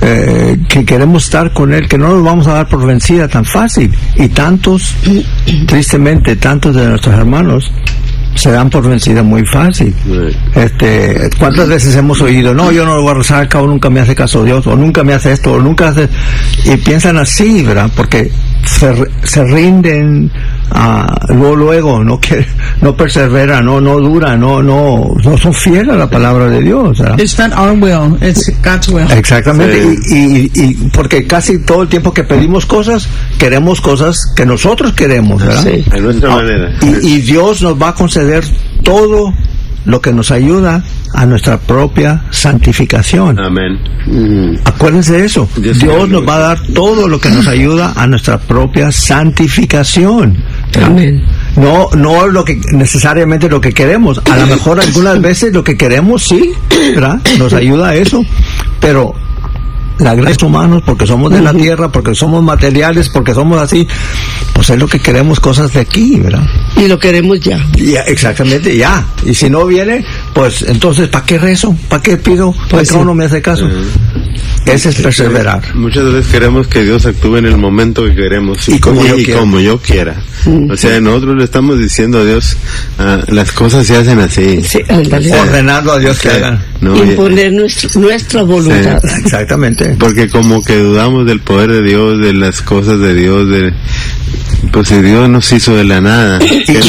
que queremos estar con Él, que no nos vamos a dar por vencida tan fácil. Y tristemente, tantos de nuestros hermanos se dan por vencida muy fácil. ¿Cuántas veces hemos oído, no, yo no lo voy a rezar, al cabo nunca me hace caso Dios, o nunca me hace esto, o nunca hace... Y piensan así, ¿verdad? Porque se rinden luego, no perseveran, no duran, no son fieles a la palabra de Dios, ¿verdad? It's not our will, it's God's will. Exactamente, sí. y porque casi todo el tiempo que pedimos cosas, queremos cosas que nosotros queremos, ¿verdad? Sí, a nuestra manera. Y Dios nos va a conceder todo lo que nos ayuda a nuestra propia santificación. Amén. Acuérdense de eso. Dios nos va a dar todo lo que nos ayuda a nuestra propia santificación. Amén. No lo que necesariamente lo que queremos. A lo mejor algunas veces lo que queremos sí, ¿verdad? Nos ayuda a eso, pero la gracia humanos, porque somos de la tierra, porque somos materiales, porque somos así, pues es lo que queremos, cosas de aquí, ¿verdad? Y lo queremos ya. Exactamente, ya. Y si no viene, pues entonces, ¿para qué rezo? ¿Para qué pido? ¿Para qué uno me hace caso? Ese es perseverar. Muchas veces queremos que Dios actúe en el momento que queremos y como yo quiera. O sea, nosotros le estamos diciendo a Dios, las cosas se hacen así. Sí, ordenando a Dios que hagan. Imponer nuestra voluntad. Sí, exactamente. Porque como que dudamos del poder de Dios, de las cosas de Dios, pues si Dios nos hizo de la nada.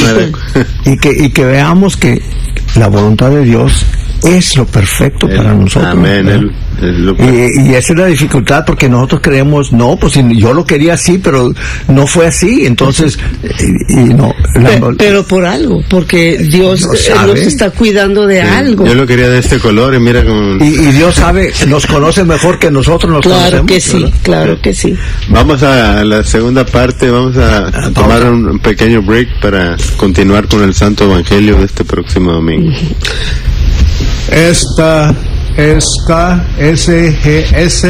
y que veamos que la voluntad de Dios es lo perfecto para nosotros. Amén. Y esa es la dificultad, porque nosotros creemos, no, pues yo lo quería así, pero no fue así, entonces pero por algo, porque Dios nos está cuidando de algo. Yo lo quería de este color y mira como... Y Dios sabe, nos conoce mejor que nosotros nos conocemos. Que sí, ¿verdad? Claro que sí. Vamos a la segunda parte, vamos a tomar un pequeño break para continuar con el Santo Evangelio de este próximo domingo. Esta SGS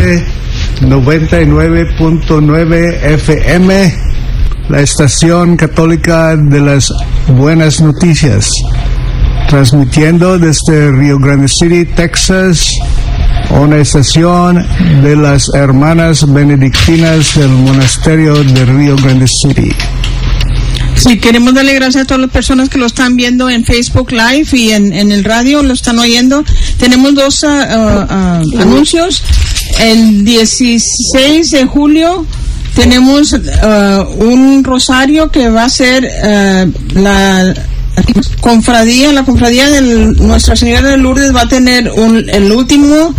99.9 FM, la estación católica de las buenas noticias, transmitiendo desde Rio Grande City, Texas, una estación de las hermanas benedictinas del monasterio de Rio Grande City. Sí, queremos darle gracias a todas las personas que lo están viendo en Facebook Live y en el radio, lo están oyendo. Tenemos dos anuncios. El 16 de julio tenemos un rosario que va a ser la confradía de Nuestra Señora de Lourdes va a tener el último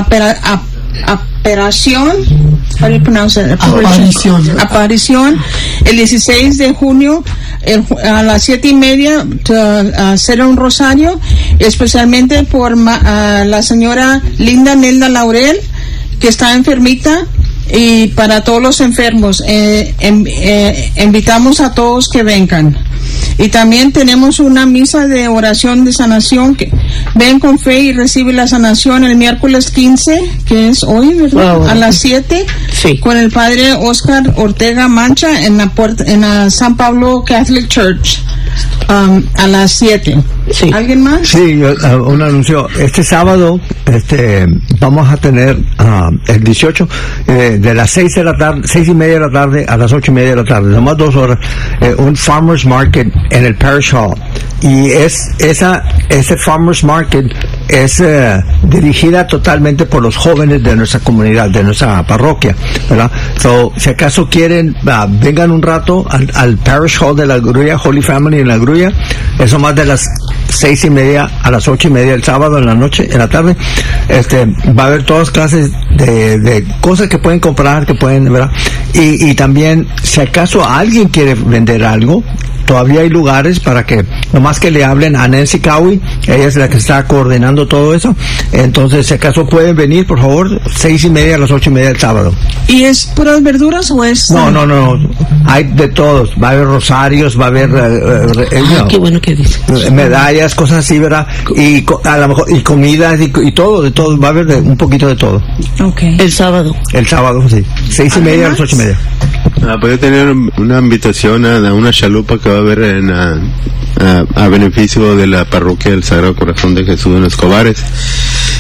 aparición el 16 de junio a las 7:30 hacer un rosario especialmente por la señora Linda Nelda Laurel, que está enfermita, y para todos los enfermos invitamos a todos que vengan. Y también tenemos una misa de oración de sanación, que ven con fe y recibe la sanación el miércoles 15, que es hoy, ¿verdad? A las 7, sí, con el padre Oscar Ortega Mancha en la San Pablo Catholic Church, a las 7. Sí. ¿Alguien más? Sí, un anuncio. Este sábado vamos a tener el 18 de las 6:30 de la tarde a las 8:30 de la tarde, nomás 2 horas, un Farmers Market en el Parish Hall. Y ese Farmers Market es dirigida totalmente por los jóvenes de nuestra comunidad, de nuestra parroquia, ¿verdad? Si acaso quieren, vengan un rato al Parish Hall de la Grulla, Holy Family en la Grulla. Eso más de las 6:30 a las 8:30 el sábado en la tarde. Va a haber todas clases de cosas que pueden comprar, que pueden, ¿verdad? Y también, si acaso alguien quiere vender algo, todavía hay lugares para que nomás que le hablen a Nancy Cowie, ella es la que está coordinando todo eso. Entonces, si acaso pueden venir, por favor, 6:30 a las 8:30 el sábado. ¿Y es puras verduras o es...? No, hay de todos. Va a haber rosarios, va a haber qué bueno que dices. Medallas, cosas así, ¿verdad? Y a lo mejor, y comidas y todo, de todo, va a haber un poquito de todo. Okay. El sábado, sí, 6:30 a las 8:30. Puede tener una invitación a una chalupa que va a haber a beneficio de la parroquia del Sagrado Corazón de Jesús en Escobares.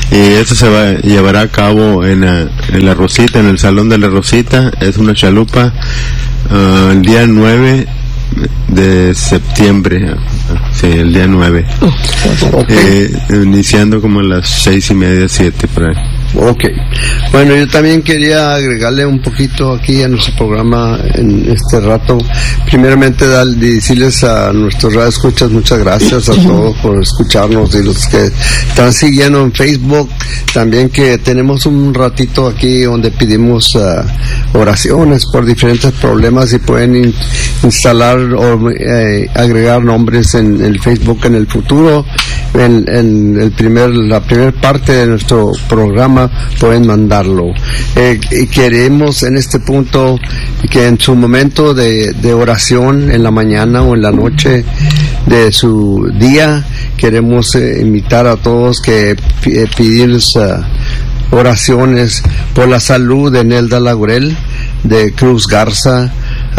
Y esto se llevará a cabo en la Rosita, en el Salón de la Rosita. Es una chalupa, el día 9 de septiembre, sí, el día 9, iniciando como a las 6:30, 7 por ahí. Ok, bueno, yo también quería agregarle un poquito aquí a nuestro programa en este rato. Primeramente, decirles a nuestros radioescuchas muchas gracias a todos por escucharnos, y los que están siguiendo en Facebook también, que tenemos un ratito aquí donde pedimos oraciones por diferentes problemas, y pueden instalar o agregar nombres en el Facebook en el futuro. En la primera parte de nuestro programa pueden mandarlo. Y queremos en este punto que en su momento de oración, en la mañana o en la noche de su día, queremos invitar a todos que pedirles oraciones por la salud de Nelda Laurel, de Cruz Garza,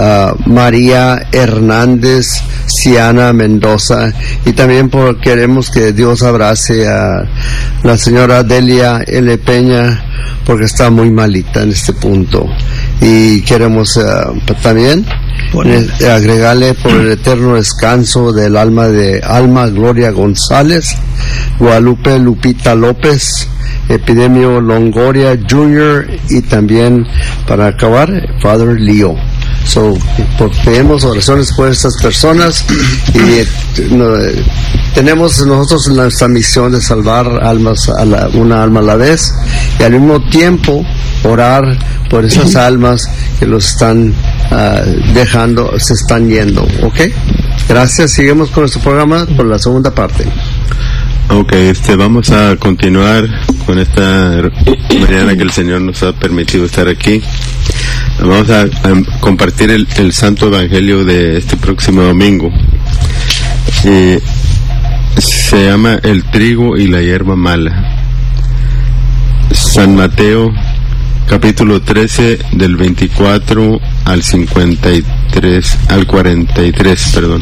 María Hernández, Ciana Mendoza, y también queremos que Dios abrace a la señora Delia L. Peña, porque está muy malita en este punto. Y queremos también agregarle por el eterno descanso del alma de Alma Gloria González, Guadalupe Lupita López, Epidemio Longoria Jr., y también, para acabar, Father Leo. Pedimos oraciones por estas personas, y tenemos nosotros nuestra misión de salvar almas, una alma a la vez, y al mismo tiempo orar por esas almas que los están dejando, se están yendo. ¿Ok? Gracias. Seguimos con nuestro programa por la segunda parte. Ok, vamos a continuar con esta mañana que el Señor nos ha permitido estar aquí. Vamos a compartir el Santo Evangelio de este próximo domingo. Se llama El trigo y la hierba mala. San Mateo, capítulo 13, del 24 al 53, al 43, perdón.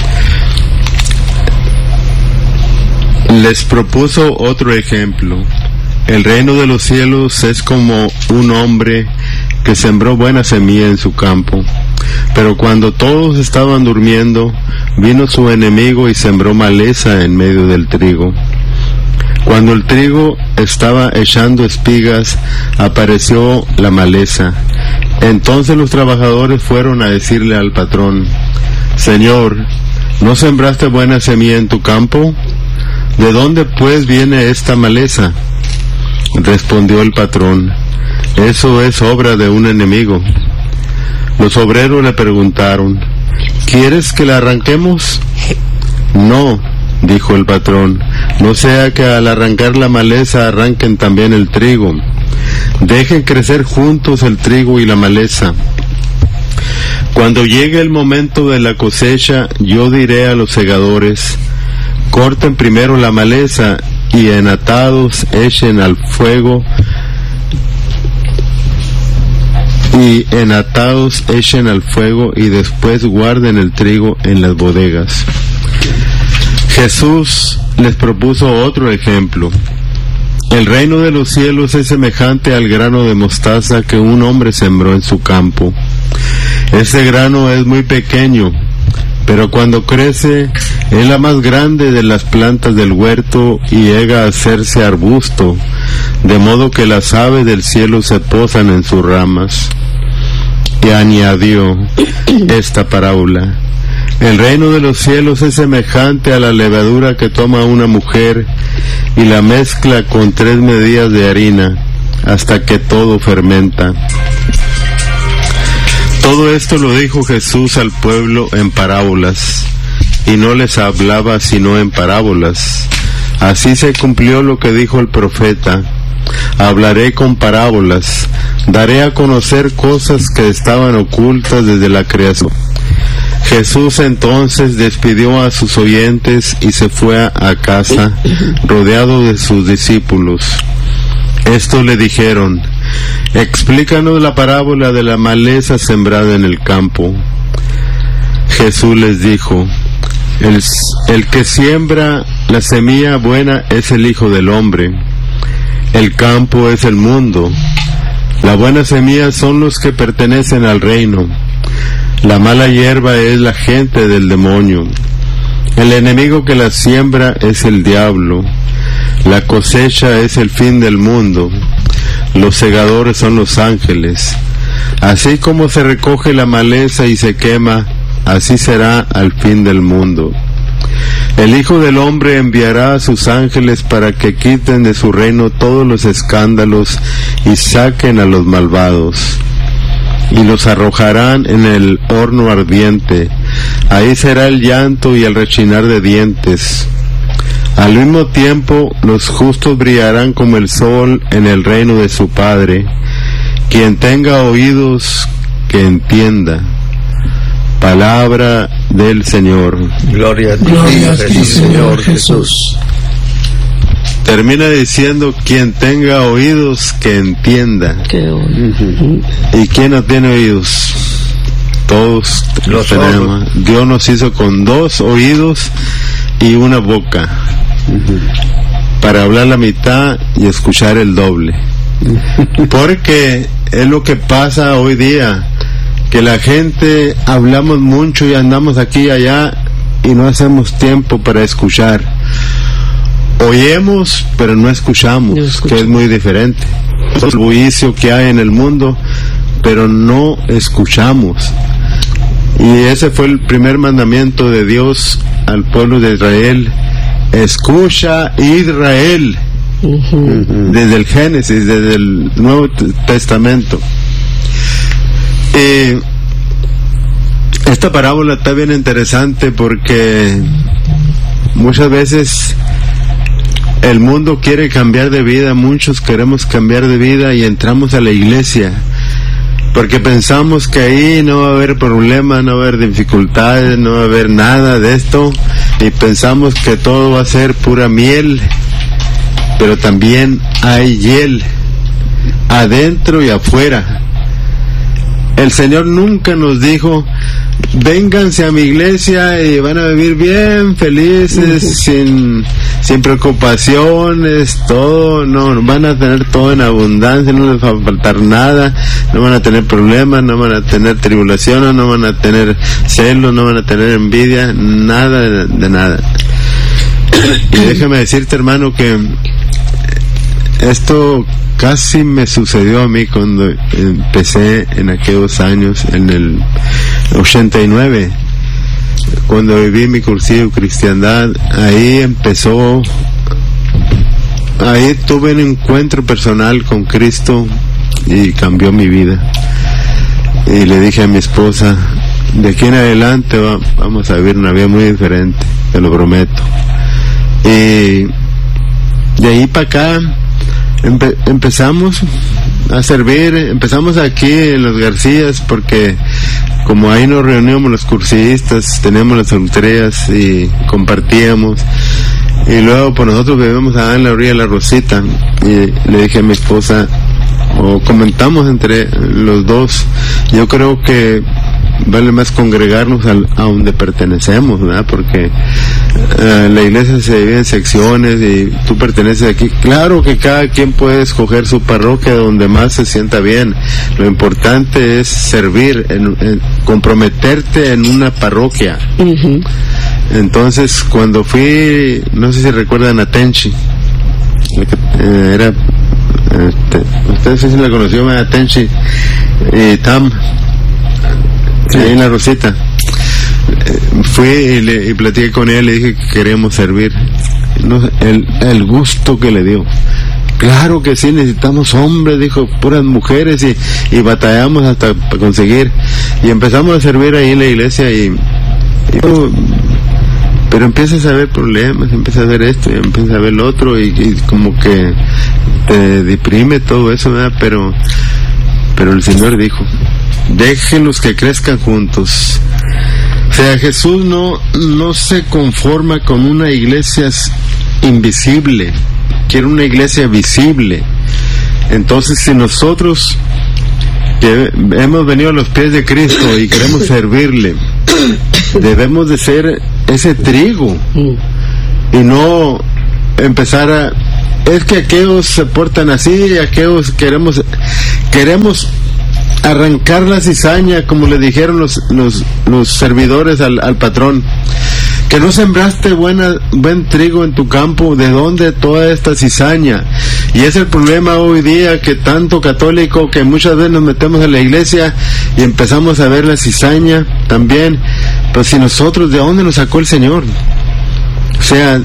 Les propuso otro ejemplo. El reino de los cielos es como un hombre que sembró buena semilla en su campo. Pero cuando todos estaban durmiendo, vino su enemigo y sembró maleza en medio del trigo. Cuando el trigo estaba echando espigas, apareció la maleza. Entonces los trabajadores fueron a decirle al patrón: Señor, ¿no sembraste buena semilla en tu campo? ¿De dónde pues viene esta maleza? Respondió el patrón: eso es obra de un enemigo. Los obreros le preguntaron: ¿quieres que la arranquemos? No, dijo el patrón, no sea que al arrancar la maleza arranquen también el trigo. Dejen crecer juntos el trigo y la maleza. Cuando llegue el momento de la cosecha, yo diré a los segadores: corten primero la maleza y en atados echen al fuego, y después guarden el trigo en las bodegas. Jesús les propuso otro ejemplo. El reino de los cielos es semejante al grano de mostaza que un hombre sembró en su campo. Ese grano es muy pequeño, pero cuando crece es la más grande de las plantas del huerto y llega a hacerse arbusto, de modo que las aves del cielo se posan en sus ramas. Y añadió esta parábola: el reino de los cielos es semejante a la levadura que toma una mujer y la mezcla con 3 medidas de harina hasta que todo fermenta. Todo esto lo dijo Jesús al pueblo en parábolas, y no les hablaba sino en parábolas. Así se cumplió lo que dijo el profeta: hablaré con parábolas, daré a conocer cosas que estaban ocultas desde la creación. Jesús entonces despidió a sus oyentes y se fue a casa, rodeado de sus discípulos. Estos le dijeron: explícanos la parábola de la maleza sembrada en el campo. Jesús les dijo: el que siembra la semilla buena es el Hijo del Hombre. el campo es el mundo. La buena semilla son los que pertenecen al reino. La mala hierba es la gente del demonio. El enemigo que la siembra es el diablo. La cosecha es el fin del mundo. Los segadores son los ángeles. Así como se recoge la maleza y se quema, así será al fin del mundo. El Hijo del Hombre enviará a sus ángeles para que quiten de su reino todos los escándalos y saquen a los malvados. Y los arrojarán en el horno ardiente. Ahí será el llanto y el rechinar de dientes. Al mismo tiempo, los justos brillarán como el sol en el reino de su Padre. Quien tenga oídos, que entienda. Palabra del Señor. Gloria a ti, Señor Jesús. Termina diciendo, quien tenga oídos, que entienda. ¿Y quién no tiene oídos? Todos los tenemos. Dios nos hizo con 2 oídos y una boca, para hablar la mitad y escuchar el doble. Porque es lo que pasa hoy día, que la gente hablamos mucho y andamos aquí y allá y no hacemos tiempo para escuchar. Oímos, pero no escuchamos, que es muy diferente. Es el bullicio que hay en el mundo, pero no escuchamos. Y ese fue el primer mandamiento de Dios al pueblo de Israel. Escucha, Israel. Desde el Génesis, desde el Nuevo Testamento. Esta parábola está bien interesante porque muchas veces el mundo quiere cambiar de vida, muchos queremos cambiar de vida y entramos a la iglesia porque pensamos que ahí no va a haber problemas, no va a haber dificultades, no va a haber nada de esto, y pensamos que todo va a ser pura miel, pero también hay hiel adentro y afuera. El Señor nunca nos dijo, vénganse a mi iglesia y van a vivir bien felices, sin preocupaciones, todo, no, van a tener todo en abundancia, no les va a faltar nada, no van a tener problemas, no van a tener tribulaciones, no van a tener celos, no van a tener envidia, nada de nada. Y déjame decirte, hermano, que esto casi me sucedió a mí cuando empecé en aquellos años, en el 89, cuando viví mi cursillo cristiandad. Ahí empezó, ahí tuve un encuentro personal con Cristo y cambió mi vida. Y le dije a mi esposa, de aquí en adelante vamos a vivir una vida muy diferente, te lo prometo. Y de ahí para acá empezamos a servir, empezamos aquí en los Garcías, porque como ahí nos reuníamos los cursistas, teníamos las solterías y compartíamos, y luego pues nosotros vivíamos allá en la orilla de la Rosita, y le dije a mi esposa, o comentamos entre los dos, yo creo que vale más congregarnos a donde pertenecemos, ¿verdad? Porque la iglesia se divide en secciones y tú perteneces aquí. Claro que cada quien puede escoger su parroquia donde más se sienta bien. Lo importante es servir, comprometerte en una parroquia. Entonces, cuando fui, no sé si recuerdan a Tenchi, era, ustedes sí la conoció, a Tenchi y Tam, ahí en la Rosita. Fui y platiqué con él, le dije que queríamos servir. No, el gusto que le dio. Claro que sí, necesitamos hombres, dijo, puras mujeres, y batallamos hasta para conseguir. Y empezamos a servir ahí en la iglesia pero empiezas a ver problemas, empiezas a ver esto y empiezas a ver lo otro, y como que te deprime todo eso, ¿verdad? Pero el Señor dijo, déjenlos que crezcan juntos. O sea, Jesús no se conforma con una iglesia invisible, quiere una iglesia visible. Entonces, si nosotros que hemos venido a los pies de Cristo y queremos servirle, debemos de ser ese trigo y no empezar es que aquellos se portan así, y aquellos queremos arrancar la cizaña, como le dijeron los servidores al patrón, que no sembraste buen trigo en tu campo, ¿de dónde toda esta cizaña? Y es el problema hoy día, que tanto católico, que muchas veces nos metemos en la iglesia y empezamos a ver la cizaña también. Pero si nosotros, ¿de dónde nos sacó el Señor? O sea,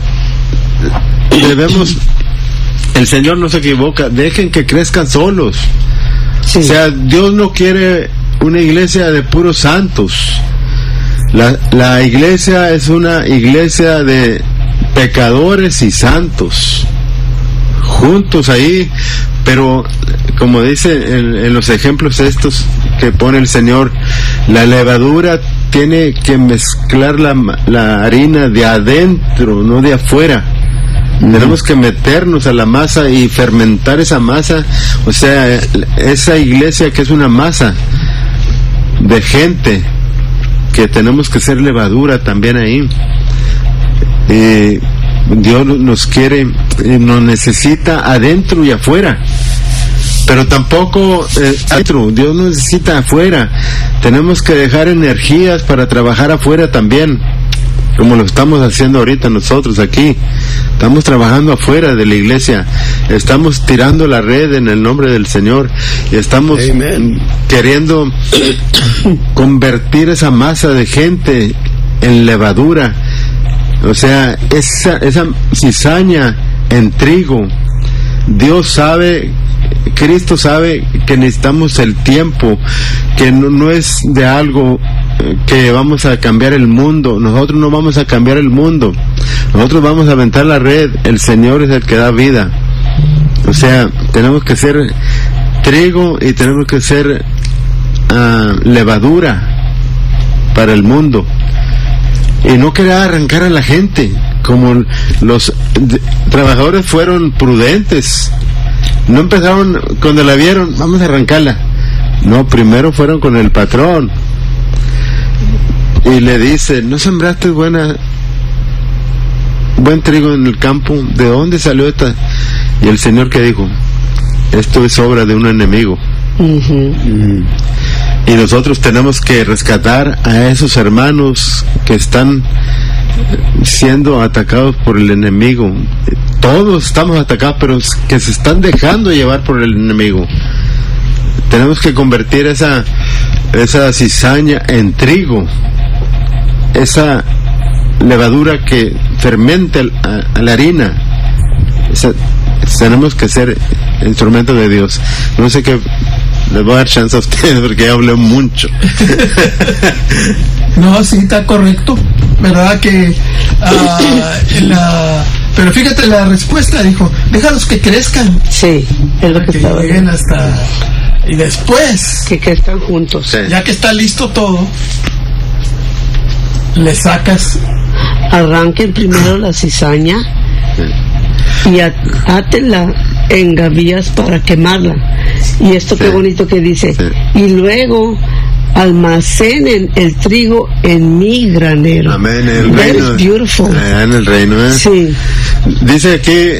el Señor no se equivoca, dejen que crezcan solos. Sí. O sea, Dios no quiere una iglesia de puros santos. La iglesia es una iglesia de pecadores y santos, juntos ahí, pero como dice en los ejemplos estos que pone el Señor, la levadura tiene que mezclar la harina de adentro, no de afuera. Tenemos que meternos a la masa y fermentar esa masa, o sea, esa iglesia que es una masa de gente, que tenemos que ser levadura también ahí. Dios nos quiere, nos necesita adentro y afuera, pero tampoco adentro, Dios nos necesita afuera. Tenemos que dejar energías para trabajar afuera también, como lo estamos haciendo ahorita nosotros aquí. Estamos trabajando afuera de la iglesia, estamos tirando la red en el nombre del Señor y estamos queriendo convertir esa masa de gente en levadura, o sea, esa cizaña en trigo. Dios sabe, Cristo sabe que necesitamos el tiempo, que no es de algo que vamos a cambiar el mundo. Nosotros no vamos a cambiar el mundo, nosotros vamos a aventar la red. El Señor es el que da vida. O sea, tenemos que ser trigo y tenemos que ser levadura para el mundo, y no querer arrancar a la gente. Como los trabajadores fueron prudentes, no empezaron cuando la vieron, vamos a arrancarla. No, primero fueron con el patrón y le dice, ¿no sembraste buen trigo en el campo? ¿De dónde salió esta? Y el Señor, que dijo, esto es obra de un enemigo. Y nosotros tenemos que rescatar a esos hermanos que están siendo atacados por el enemigo. Todos estamos atacados, pero que se están dejando llevar por el enemigo. Tenemos que convertir esa cizaña en trigo, esa levadura que fermente a la harina. Tenemos que ser instrumento de Dios. No sé qué, les voy a dar chance a ustedes porque ya hablé mucho. No, sí, está correcto, ¿verdad? Que pero fíjate, la respuesta dijo, déjalos que crezcan. Sí, es lo que estaba lleguen hasta, y después que crezcan juntos. Sí. Ya que está listo todo, le sacas. Arranquen primero la cizaña y átenla en gavillas para quemarla. Y esto qué bonito que dice, y luego almacenen el trigo en mi granero. Amén, el reino. That is beautiful. En el reino, Sí. Dice aquí,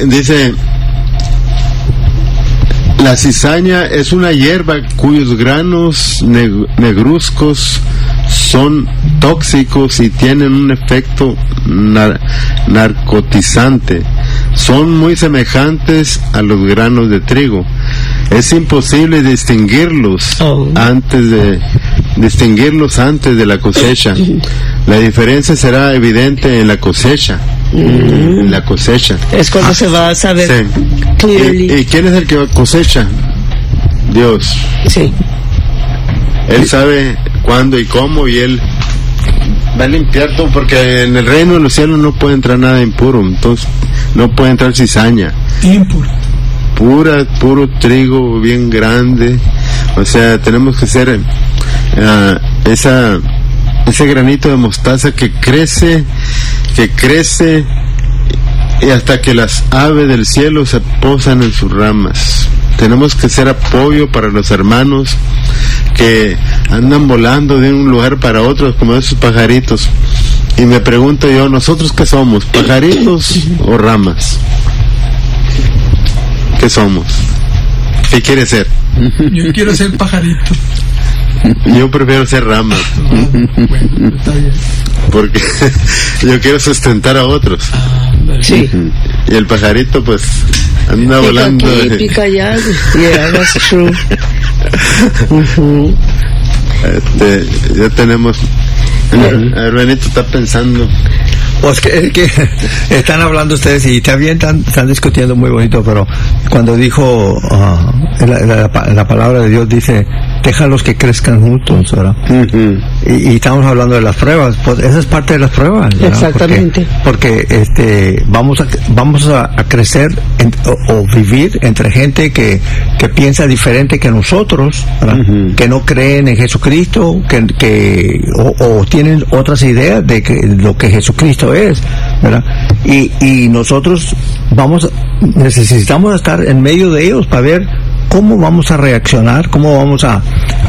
la cizaña es una hierba cuyos granos negruzcos son tóxicos y tienen un efecto narcotizante. Son muy semejantes a los granos de trigo. Es imposible distinguirlos antes de la cosecha. La diferencia será evidente en la cosecha. En la cosecha. Es cuando se va a saber clearly. ¿Y quién es el que cosecha? Dios. Sí. Él sabe cuándo y cómo, y Él va a limpiar todo, porque en el reino de los cielos no puede entrar nada impuro, entonces no puede entrar cizaña. Impuro. Puro trigo bien grande. O sea, tenemos que ser ese granito de mostaza que crece y hasta que las aves del cielo se posan en sus ramas. Tenemos que ser apoyo para los hermanos que andan volando de un lugar para otro como esos pajaritos. Y me pregunto yo, ¿nosotros qué somos? ¿Pajaritos o ramas? ¿Qué somos? ¿Qué quiere ser? Yo quiero ser pajarito. Yo prefiero ser rama. Bueno, está bien. Porque yo quiero sustentar a otros. Sí. Y el pajarito, pues, anda Pica volando. aquí, pica allá. Yeah, that's true. Ya tenemos. A ver, Benito está pensando. Pues que están hablando ustedes y está bien, están discutiendo muy bonito, pero cuando dijo la palabra de Dios dice, déjalos que crezcan juntos, ¿verdad? Y estamos hablando de las pruebas, pues esa es parte de las pruebas, ¿verdad? Exactamente. Porque vamos a crecer o vivir entre gente que piensa diferente que nosotros, ¿verdad? Que no creen en Jesucristo, o tienen otras ideas de lo que Jesucristo es, ¿verdad? Y nosotros necesitamos estar en medio de ellos para ver cómo vamos a reaccionar, cómo vamos a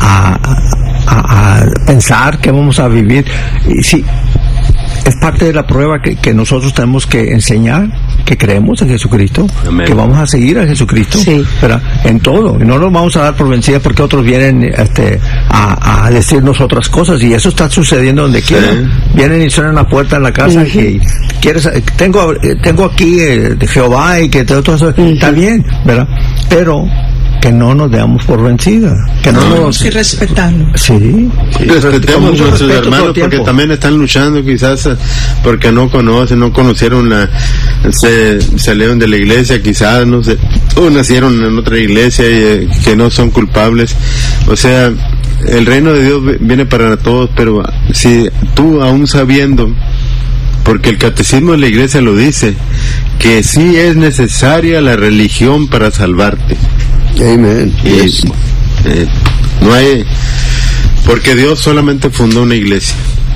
pensar, qué vamos a vivir. Y sí, es parte de la prueba que nosotros tenemos que enseñar que creemos en Jesucristo. Amén. Que vamos a seguir a Jesucristo, sí, ¿verdad? En todo, y no nos vamos a dar por vencida porque otros vienen a decirnos otras cosas, y eso está sucediendo donde quiera. Vienen y suenan la puerta en la casa y tengo aquí Jehová y que todo eso está bien, ¿verdad? Pero que no nos demos por vencida, que no nos... Y respetarlo. Sí. Respetemos a nuestros hermanos porque también están luchando, quizás porque no conocieron salieron de la iglesia, quizás, no sé, o nacieron en otra iglesia y que no son culpables. O sea, el reino de Dios viene para todos, pero si tú, aún sabiendo, porque el catecismo de la iglesia lo dice, que sí es necesaria la religión para salvarte. Amén. No hay, porque Dios solamente fundó una iglesia.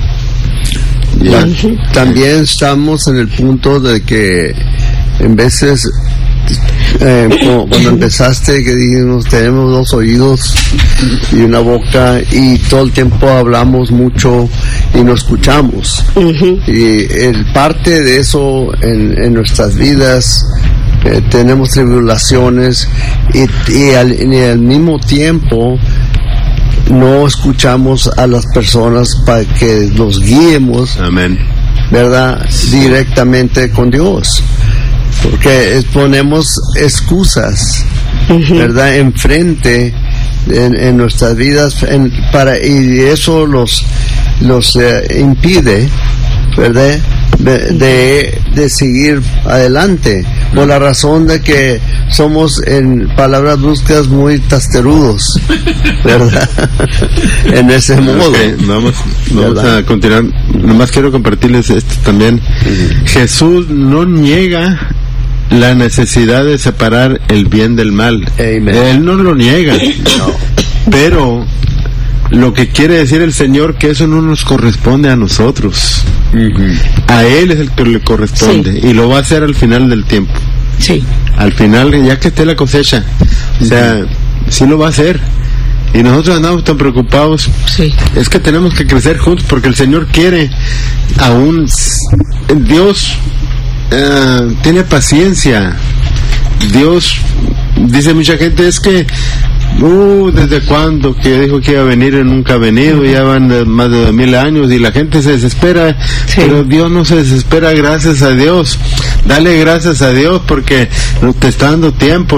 También estamos en el punto de que en veces cuando empezaste, que dijimos tenemos 2 oídos y una boca y todo el tiempo hablamos mucho y no escuchamos, y el parte de eso en nuestras vidas. Tenemos tribulaciones y al mismo tiempo no escuchamos a las personas para que los guiemos. Amén. ¿Verdad? Directamente con Dios, porque ponemos excusas, ¿verdad? Enfrente en nuestras vidas y eso los impide, ¿verdad? De seguir adelante, por la razón de que somos, en palabras bruscas, muy tasterudos, ¿verdad? En ese modo. Okay, vamos a continuar. Nomás quiero compartirles esto también. Jesús no niega la necesidad de separar el bien del mal. Amen. Él no lo niega. No. Pero lo que quiere decir el Señor, que eso no nos corresponde a nosotros. A Él es el que le corresponde, y lo va a hacer al final del tiempo. Sí. Al final, ya que esté la cosecha, o sea, sí lo va a hacer. Y nosotros andamos tan preocupados. Sí. Es que tenemos que crecer juntos porque el Señor quiere aún. Dios tiene paciencia. Dios, dice mucha gente, es que ¿desde cuándo que dijo que iba a venir y nunca ha venido? Ya van más de 2000 años y la gente se desespera. Sí. Pero Dios no se desespera, gracias a Dios. Dale gracias a Dios porque nos está dando tiempo,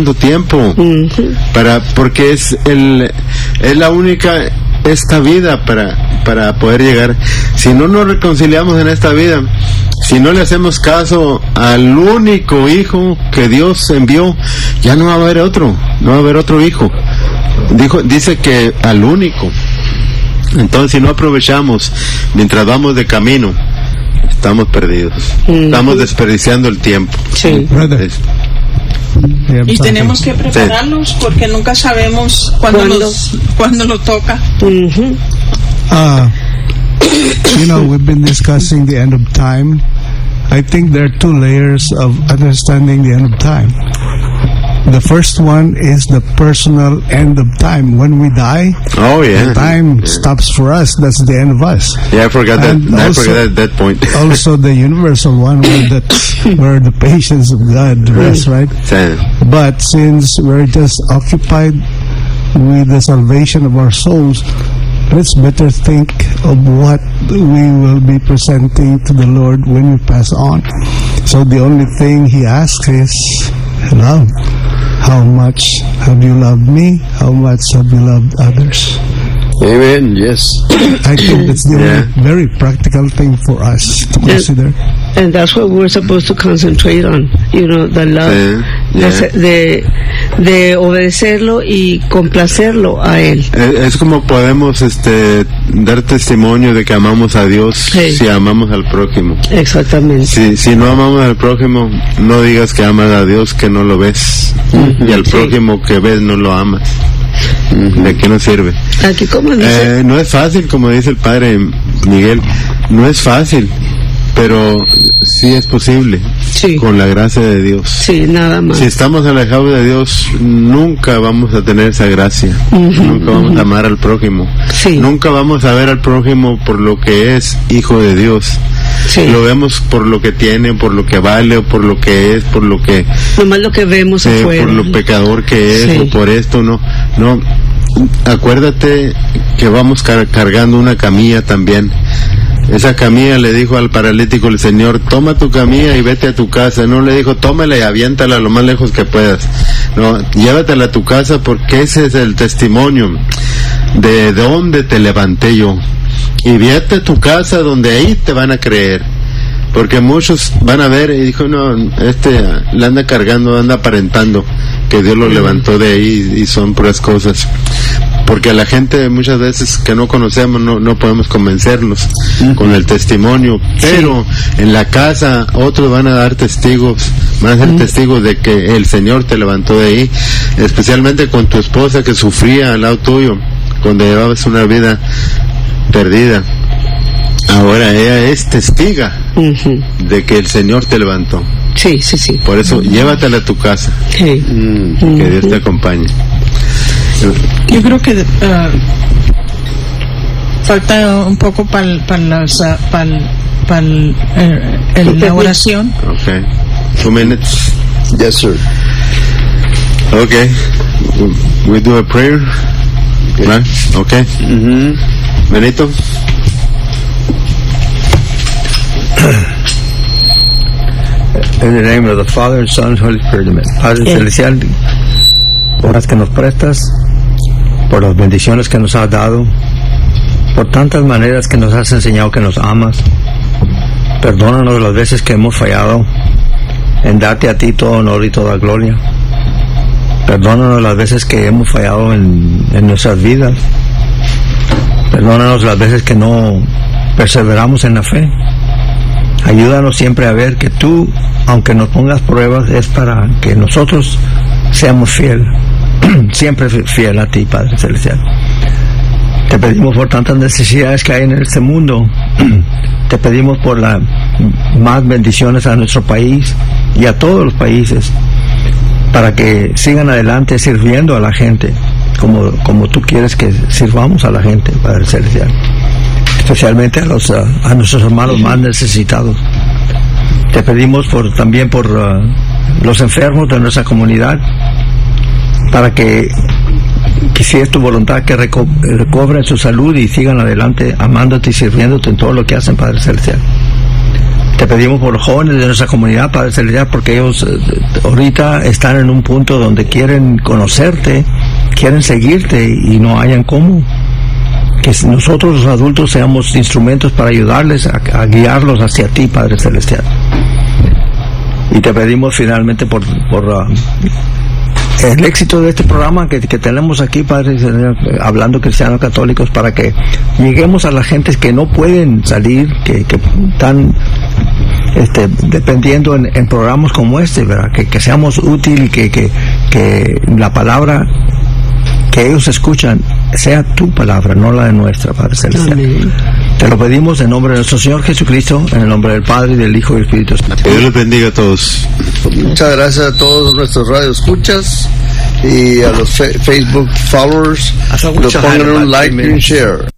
porque es la única esta vida para poder llegar. Si no nos reconciliamos en esta vida, si no le hacemos caso al único hijo que Dios envió, ya no va a haber otro hijo. Dice que al único. Entonces, si no aprovechamos mientras vamos de camino, estamos perdidos. Estamos desperdiciando el tiempo. Sí. Y tenemos que prepararnos porque nunca sabemos cuándo nos toca. We've been discussing the end of time. I think there are 2 layers of understanding the end of time. The first one is the personal end of time. When we die, the time stops for us. That's the end of us. Yeah, I forgot that point. Also, the universal one, where the patience of God rests, right? But since we're just occupied with the salvation of our souls, let's better think of what we will be presenting to the Lord when we pass on. So the only thing He asks is love. How much have you loved me? How much have you loved others? Amen. Yes. I think that's the only very practical thing for us to consider. And that's what we're supposed to concentrate on. The love. De obedecerlo y complacerlo a Él. Es como podemos dar testimonio de que amamos a Dios si amamos al prójimo. Exactamente. Si no amamos al prójimo, no digas que amas a Dios que no lo ves. Y al prójimo que ves no lo amas. ¿De qué nos sirve? Aquí, como dice, no es fácil, como dice el padre Miguel, no es fácil, pero sí es posible, con la gracia de Dios. Sí, nada más. Si estamos alejados de Dios, nunca vamos a tener esa gracia, nunca vamos a amar al prójimo, nunca vamos a ver al prójimo por lo que es hijo de Dios. Lo vemos por lo que tiene, por lo que vale, o por lo que es, por lo que... Nomás lo que vemos afuera. Por lo pecador que es, o por esto, no. Acuérdate que vamos cargando una camilla también. Esa camilla, le dijo al paralítico el Señor, toma tu camilla y vete a tu casa. No le dijo, tómala y aviéntala lo más lejos que puedas. No, llévatela a tu casa, porque ese es el testimonio de dónde te levanté yo. Y vete a tu casa, donde ahí te van a creer. Porque muchos van a ver y dijo, no, le anda cargando, anda aparentando que Dios lo levantó de ahí, y son puras cosas. Porque a la gente muchas veces que no conocemos no podemos convencerlos con el testimonio, pero en la casa otros van a dar testigos, van a ser testigos de que el Señor te levantó de ahí, especialmente con tu esposa que sufría al lado tuyo cuando llevabas una vida perdida. Ahora ella es testiga de que el Señor te levantó. Sí. Por eso, llévatela a tu casa. Que Dios te acompañe. Yo creo que falta un poco para la oración. Okay. 2 minutes. Yes, sir. Okay. We do a prayer. Right? Okay. Benito. In the name of the Father, and Son, and Holy Spirit, amen. Padre Celestial, por las que nos prestas, por las bendiciones que nos has dado, por tantas maneras que nos has enseñado que nos amas. Perdónanos las veces que hemos fallado en darte a ti todo honor y toda gloria. Perdónanos las veces que hemos fallado en nuestras vidas. Perdónanos las veces que no perseveramos en la fe. Ayúdanos siempre a ver que tú, aunque nos pongas pruebas, es para que nosotros seamos fieles, siempre fiel a ti, Padre Celestial. Te pedimos por tantas necesidades que hay en este mundo. Te pedimos por más bendiciones a nuestro país y a todos los países, para que sigan adelante sirviendo a la gente como tú quieres que sirvamos a la gente, Padre Celestial, especialmente a nuestros hermanos más necesitados. Te pedimos también por los enfermos de nuestra comunidad, para que si es tu voluntad, que recobren su salud y sigan adelante amándote y sirviéndote en todo lo que hacen, Padre Celestial. Te pedimos por los jóvenes de nuestra comunidad, Padre Celestial, porque ellos ahorita están en un punto donde quieren conocerte, quieren seguirte y no hayan cómo. Que nosotros los adultos seamos instrumentos para ayudarles a guiarlos hacia ti, Padre Celestial. Y te pedimos finalmente por el éxito de este programa que tenemos aquí, Padre Celestial, hablando cristianos católicos, para que lleguemos a las gentes que no pueden salir, que están dependiendo en programas como este, ¿verdad? Que seamos útiles, que la palabra que ellos escuchan sea tu palabra, no la de nuestra, Padre Celestial. Amén. Te lo pedimos en nombre de nuestro Señor Jesucristo, en el nombre del Padre, del Hijo y del Espíritu Santo. Que Dios les bendiga a todos. Muchas gracias a todos nuestros radioescuchas y a los Facebook followers. Que pongan un like y un share.